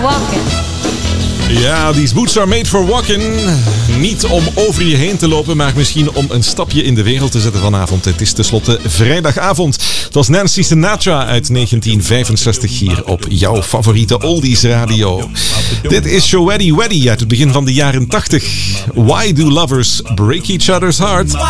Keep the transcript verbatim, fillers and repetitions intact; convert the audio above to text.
Walking. Ja, these boots are made for walking. Niet om over je heen te lopen, maar misschien om een stapje in de wereld te zetten vanavond. Het is tenslotte vrijdagavond. Het was Nancy Sinatra uit negentien vijfenzestig hier op jouw favoriete Oldies Radio. Dit is Showeddy Weddy uit het begin van de jaren tachtig. Why do lovers break each other's heart?